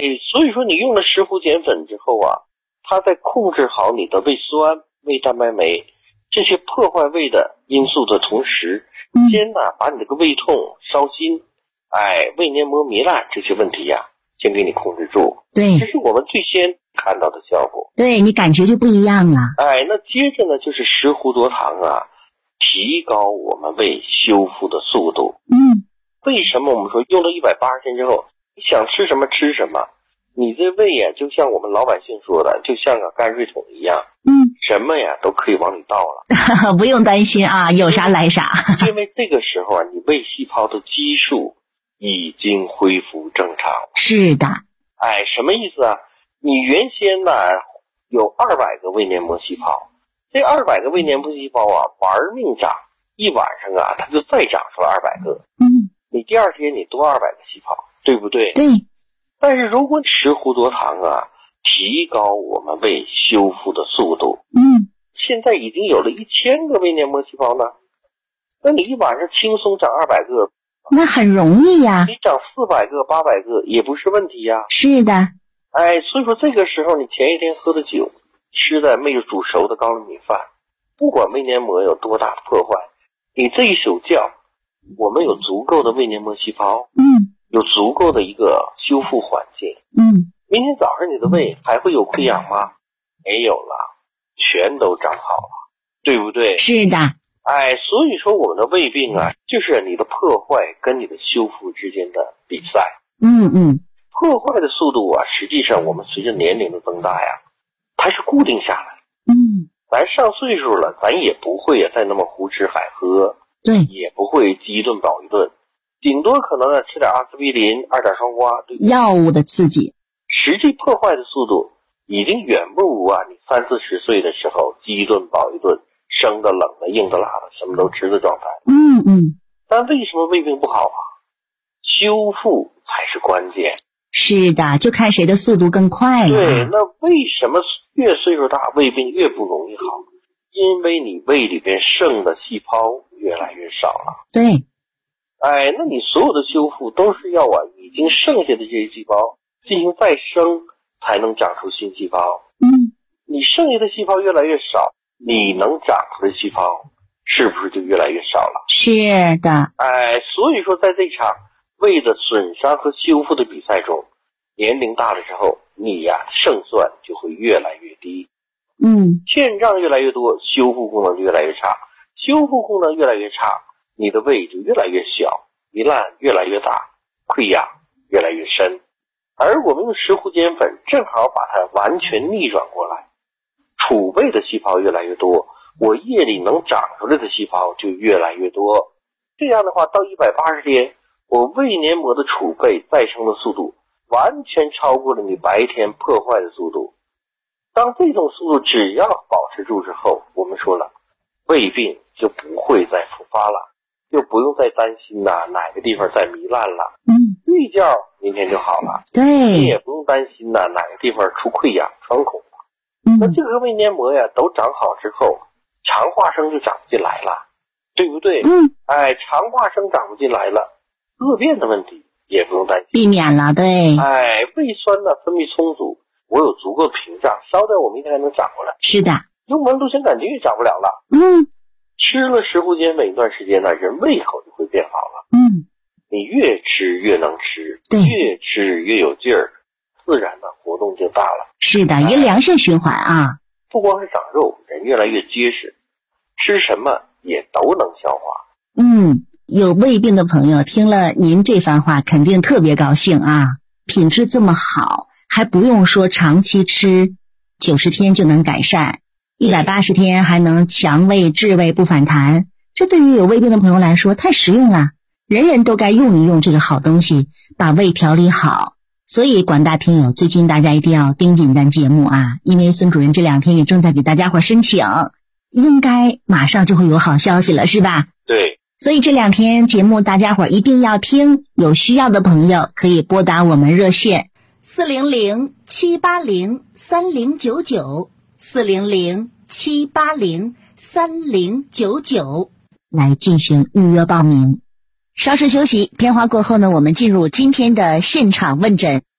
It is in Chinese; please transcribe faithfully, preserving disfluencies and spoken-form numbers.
所以说你用了石斛碱粉之后啊，它在控制好你的胃酸、胃蛋白酶这些破坏胃的因素的同时， 嗯、 先呢把你这个胃痛、烧心、哎胃黏膜糜烂这些问题呀、啊，先给你控制住。 对， 这是我们最先看到的效果。 对，你感觉就不一样了。 哎，那接着呢就是石斛多糖啊，提高我们胃修复的速度。 嗯， 为什么我们说用了一百八十天之后，你想吃什么吃什么？你这胃呀，就像我们老百姓说的，就像个泔水桶一样， 嗯， 什么呀都可以往里倒了。 不用担心啊，有啥来啥。 因为这个时候啊，你胃细胞的基数已经恢复正常了。 是的。 哎，什么意思啊？你原先呢有二百个胃黏膜细胞，这二百个胃黏膜细胞啊玩命长，一晚上啊它就再长出了二百个。 嗯， 你第二天你多二百个细胞，对不对？ 对。 但是如果石斛多糖啊提高我们胃修复的速度， 嗯， 现在已经有了一千个胃黏膜细胞呢，那你一晚上轻松长二百个， 那很容易呀。 你长四百个、八百个也不是问题呀。 是的。 哎，所以说这个时候你前一天喝的酒，吃的没有煮熟的高粱米饭，不管胃黏膜有多大的破坏，你这一宿觉，我们有足够的胃黏膜细胞， 嗯， 有足够的一个修复环境， 嗯， 明天早上你的胃还会有溃疡吗？没有了，全都长好了，对不对？ 是的。 哎，所以说我们的胃病啊，就是你的破坏跟你的修复之间的比赛。 嗯嗯。 破坏的速度啊，实际上我们随着年龄的增大呀，它是固定下来。 嗯， 咱上岁数了，咱也不会啊再那么胡吃海喝， 对， 也不会饥一顿饱一顿，顶多可能呢吃点阿司匹林、二甲双胍，对对， 药物的刺激。 实际破坏的速度已经远不如啊你三四十岁的时候饥一顿饱一顿，生的、冷的、硬的、辣的，什么都吃的状态。 嗯嗯。 但为什么胃病不好啊？修复才是关键。 是的，就看谁的速度更快了。 对，那为什么越岁数大胃病越不容易好？因为你胃里边剩的细胞越来越少了。 对。 哎，那你所有的修复都是要啊已经剩下的这些细胞进行再生，才能长出新细胞。 嗯， 你剩下的细胞越来越少，你能长出的细胞是不是就越来越少了？ 是的。 哎，所以说在这场胃的损伤和修复的比赛中，年龄大了之后，你呀胜算就会越来越低。 嗯， 欠账越来越多，修复功能就越来越差，修复功能越来越差，你的胃就越来越小，糜烂越来越大，溃疡越来越深。而我们用石斛碱粉正好把它完全逆转过来，储备的细胞越来越多，我夜里能长出来的细胞就越来越多。这样的话，到一百八十天，我胃黏膜的储备再生的速度完全超过了你白天破坏的速度。当这种速度只要保持住之后，我们说了，胃病就不会再复发了，就不用再担心呐、啊、哪个地方再糜烂了。 嗯， 睡觉明天就好了。 对， 你也不用担心呐、啊、哪个地方出溃疡穿孔了。 嗯， 那这个胃黏膜呀都长好之后，肠化生就长不进来了，对不对？ 嗯， 哎，肠化生长不进来了，恶变的问题也不用担心， 避免了。对， 哎，胃酸呢分泌充足，我有足够的屏障，稍待我明天还能长过来。 是的。 用完鹿香杆菌也长不了了。 嗯， 吃了石斛碱粉一段时间呢，人胃口就会变好了。 嗯， 你越吃越能吃， 对， 越吃越有劲儿，自然的活动就大了。 是的，一个良性循环啊。 不光是长肉，人越来越结实，吃什么也都能消化。 嗯，有胃病的朋友听了您这番话，肯定特别高兴啊！品质这么好，还不用说长期吃，九十天就能改善，一百八十天还能强胃治胃不反弹。这对于有胃病的朋友来说太实用了，人人都该用一用这个好东西，把胃调理好。所以广大听友，最近大家一定要盯紧咱节目啊，因为孙主任这两天也正在给大家伙申请，应该马上就会有好消息了，是吧？ 对。 所以这两天节目大家伙一定要听，有需要的朋友可以拨打我们热线四零零七八零三零九九 四零零七八零三零九九来进行预约报名。稍事休息，片花过后呢，我们进入今天的现场问诊。